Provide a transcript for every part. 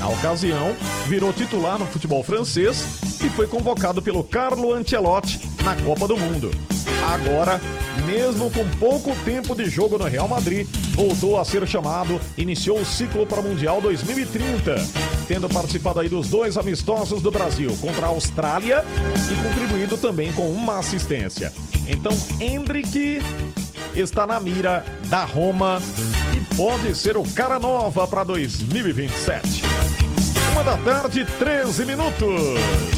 Na ocasião, virou titular no futebol francês e foi convocado pelo Carlo Ancelotti na Copa do Mundo. Agora, mesmo com pouco tempo de jogo no Real Madrid, voltou a ser chamado, iniciou o ciclo para o Mundial 2030, tendo participado aí dos 2 amistosos do Brasil contra a Austrália e contribuído também com uma assistência. Então, Endrick está na mira da Roma e pode ser o cara nova para 2027. 1h13, 13 minutos.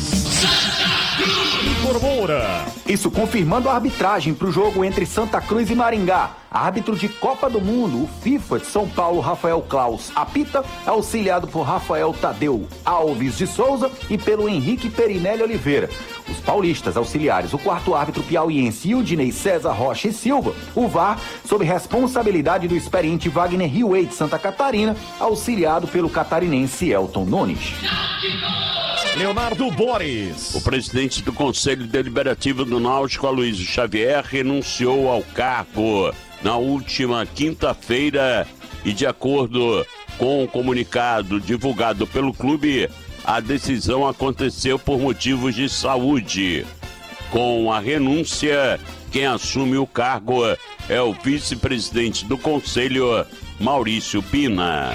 Igor Moura. Isso confirmando a arbitragem para o jogo entre Santa Cruz e Maringá. Árbitro de Copa do Mundo, o FIFA de São Paulo, Rafael Klaus, apita, auxiliado por Rafael Tadeu Alves de Souza e pelo Henrique Perinelli Oliveira. Os paulistas auxiliares, o quarto árbitro piauiense Ildinei César Rocha e Silva, o VAR, sob responsabilidade do experiente Wagner Riuei de Santa Catarina, auxiliado pelo catarinense Elton Nunes. Leonardo Boris. O presidente do Conselho Deliberativo do Náutico, Aloysio Xavier, renunciou ao cargo na última quinta-feira e, de acordo com o comunicado divulgado pelo clube, a decisão aconteceu por motivos de saúde. Com a renúncia, quem assume o cargo é o vice-presidente do Conselho, Maurício Pina.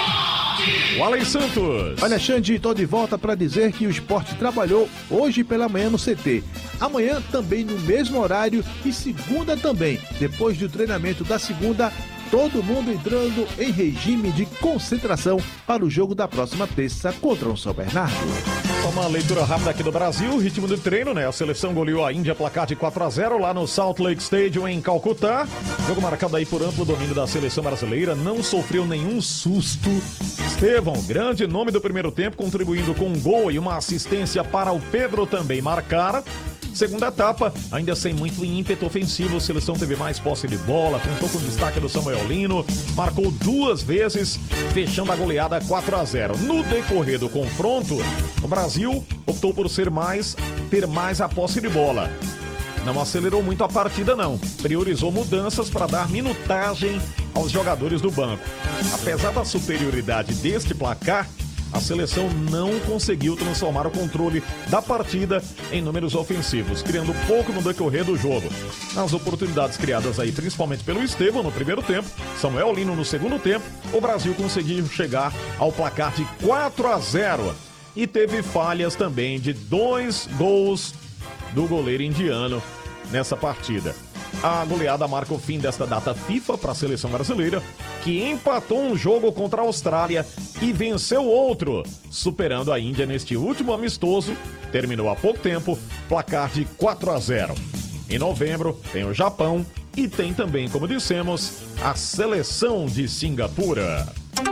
O Alex Santos. Olha, Xande, estou de volta para dizer que o esporte trabalhou hoje pela manhã no CT. Amanhã também no mesmo horário e segunda também. Depois do treinamento da segunda, todo mundo entrando em regime de concentração para o jogo da próxima terça contra o São Bernardo. Só uma leitura rápida aqui do Brasil, ritmo do treino, né? A seleção goleou a Índia, placar de 4-0 lá no Salt Lake Stadium em Calcutá. Jogo marcado aí por amplo domínio da seleção brasileira, não sofreu nenhum susto. Estevão, grande nome do primeiro tempo, contribuindo com um gol e uma assistência para o Pedro também marcar. Segunda etapa, ainda sem muito ímpeto ofensivo, a seleção teve mais posse de bola, contou com o destaque do Samuel Lino, marcou 2 vezes, fechando a goleada 4-0. No decorrer do confronto, o Brasil optou por ter mais a posse de bola. Não acelerou muito a partida não, priorizou mudanças para dar minutagem aos jogadores do banco. Apesar da superioridade deste placar, a seleção não conseguiu transformar o controle da partida em números ofensivos, criando pouco no decorrer do jogo. Nas oportunidades criadas aí, principalmente pelo Estevão no primeiro tempo, Samuel Lino no segundo tempo, o Brasil conseguiu chegar ao placar de 4-0 e teve falhas também de 2 gols do goleiro indiano nessa partida. A goleada marca o fim desta data FIFA para a seleção brasileira, que empatou um jogo contra a Austrália e venceu outro, superando a Índia neste último amistoso. Terminou há pouco tempo, placar de 4-0. Em novembro tem o Japão e tem também, como dissemos, a seleção de Singapura.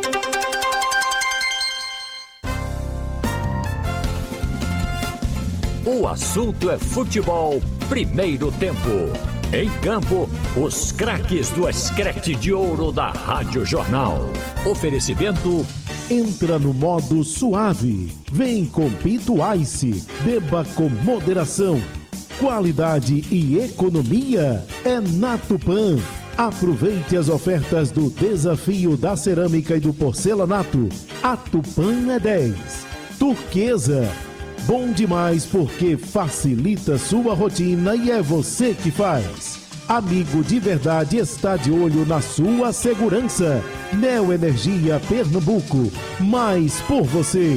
O assunto é futebol, primeiro tempo. Em campo, os craques do Escrete de Ouro da Rádio Jornal. Oferecimento... Entra no modo suave. Vem com Pito Ice. Beba com moderação. Qualidade e economia é na Tupã. Aproveite as ofertas do Desafio da Cerâmica e do Porcelanato. A Tupã é 10. Turquesa. Bom demais porque facilita sua rotina e é você que faz. Amigo de verdade está de olho na sua segurança. Neo Energia Pernambuco. Mais por você.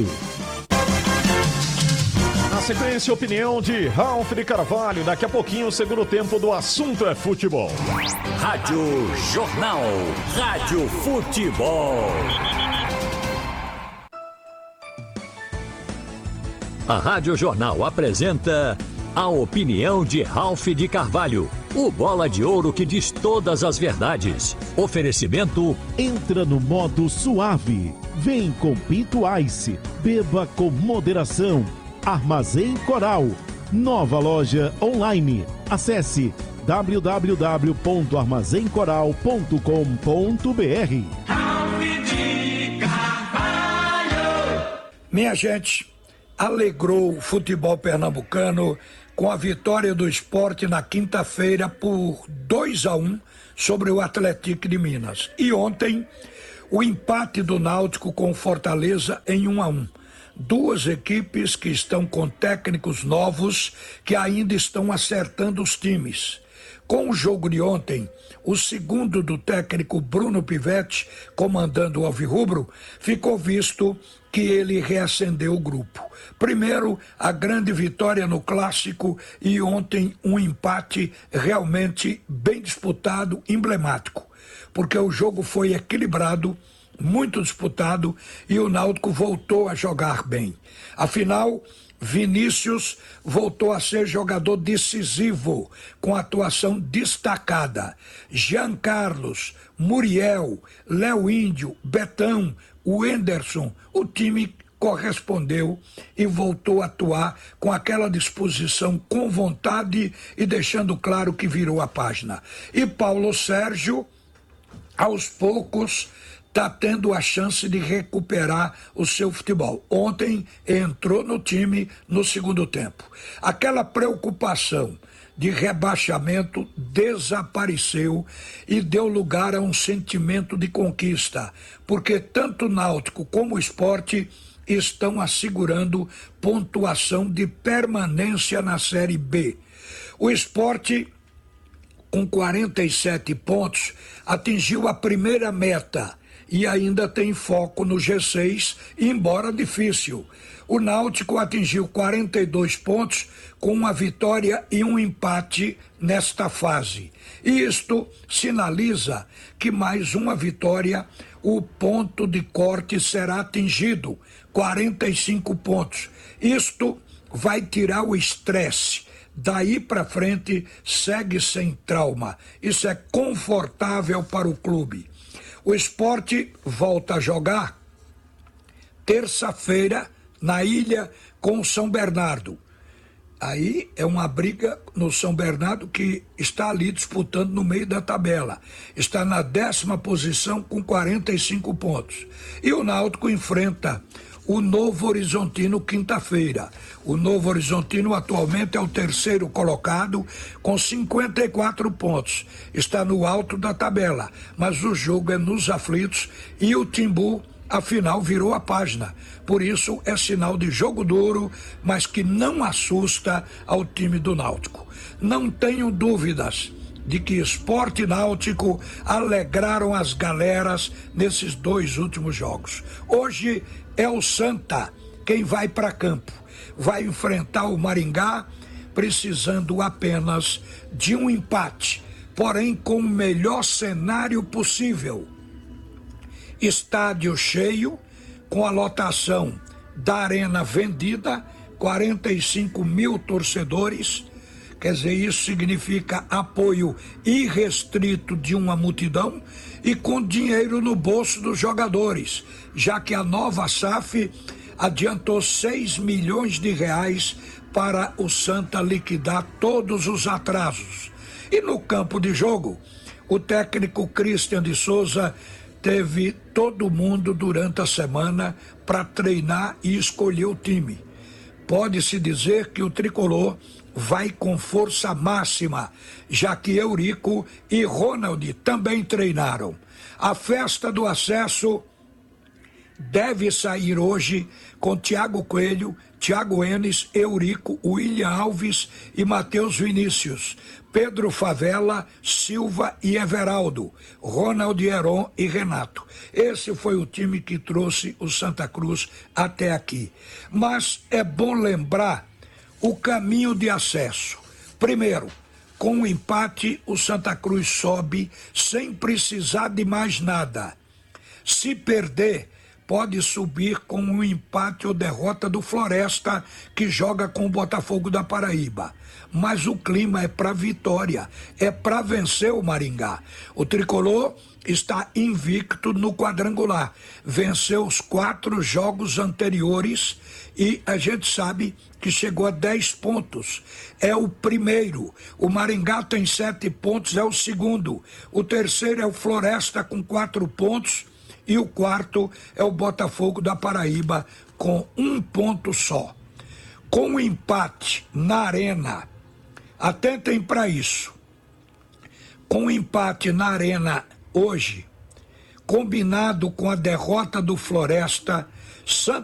Na sequência, opinião de Ralf de Carvalho. Daqui a pouquinho, o segundo tempo do assunto é futebol. Rádio Jornal. Rádio Futebol. A Rádio Jornal apresenta a opinião de Ralf de Carvalho, o bola de ouro que diz todas as verdades. Oferecimento... Entra no modo suave. Vem com Pito Ice. Beba com moderação. Armazém Coral. Nova loja online. Acesse www.armazencoral.com.br. Ralf de Carvalho. Minha gente, alegrou o futebol pernambucano com a vitória do Sport na quinta-feira por 2-1 sobre o Atlético de Minas. E ontem, O empate do Náutico com o Fortaleza em 1-1. Duas equipes que estão com técnicos novos que ainda estão acertando os times. Com o jogo de ontem, o segundo do técnico Bruno Pivetti, comandando o Alvirrubro, ficou visto que ele reacendeu o grupo. Primeiro, a grande vitória no Clássico e ontem um empate realmente bem disputado, emblemático, porque o jogo foi equilibrado, muito disputado e o Náutico voltou a jogar bem. Afinal, Vinícius voltou a ser jogador decisivo, com atuação destacada. Jean Carlos, Muriel, Léo Índio, Betão, o Henderson, o time correspondeu e voltou a atuar com aquela disposição, com vontade e deixando claro que virou a página. E Paulo Sérgio, aos poucos, está tendo a chance de recuperar o seu futebol. Ontem entrou no time no segundo tempo. Aquela preocupação de rebaixamento desapareceu e deu lugar a um sentimento de conquista, porque tanto o Náutico como o Sport estão assegurando pontuação de permanência na Série B. O Sport, com 47 pontos, atingiu a primeira meta e ainda tem foco no G6, embora difícil. O Náutico atingiu 42 pontos com uma vitória e um empate nesta fase. E isto sinaliza que mais uma vitória, o ponto de corte será atingido, 45 pontos. Isto vai tirar o estresse. Daí para frente segue sem trauma. Isso é confortável para o clube. O Sport volta a jogar terça-feira na ilha com o São Bernardo. Aí é uma briga no São Bernardo que está ali disputando no meio da tabela. Está na 10ª posição com 45 pontos. E o Náutico enfrenta o Novo Horizontino quinta-feira. O Novo Horizontino atualmente é o terceiro colocado com 54 pontos. Está no alto da tabela, mas o jogo é nos aflitos e o Timbu, afinal, virou a página. Por isso é sinal de jogo duro, mas que não assusta ao time do Náutico. Não tenho dúvidas de que Sport e Náutico alegraram as galeras nesses 2 últimos jogos. Hoje é o Santa quem vai para campo. Vai enfrentar o Maringá, precisando apenas de um empate, porém com o melhor cenário possível. Estádio cheio, com a lotação da arena vendida, 45 mil torcedores. Quer dizer, isso significa apoio irrestrito de uma multidão e com dinheiro no bolso dos jogadores, já que a nova SAF adiantou 6 milhões de reais para o Santa liquidar todos os atrasos. E no campo de jogo, o técnico Christian de Souza teve todo mundo durante a semana para treinar e escolher o time. Pode-se dizer que o tricolor vai com força máxima, já que Eurico e Ronald também treinaram. A festa do acesso deve sair hoje com Thiago Coelho, Thiago Enes, Eurico, William Alves e Matheus Vinícius, Pedro Favela, Silva e Everaldo, Ronald Heron e Renato. Esse foi o time que trouxe o Santa Cruz até aqui. Mas é bom lembrar o caminho de acesso. Primeiro, com o empate, o Santa Cruz sobe sem precisar de mais nada. Se perder, pode subir com um empate ou derrota do Floresta, que joga com o Botafogo da Paraíba. Mas o clima é para vitória, é para vencer o Maringá. O tricolor está invicto no quadrangular, venceu os 4 jogos anteriores e a gente sabe que chegou a 10 pontos. É o primeiro. O Maringá tem 7 pontos, é o segundo. O terceiro é o Floresta com 4 pontos. E o quarto é o Botafogo da Paraíba com 1 ponto só. Com o empate na arena, atentem para isso. Com o empate na arena hoje, combinado com a derrota do Floresta, Santa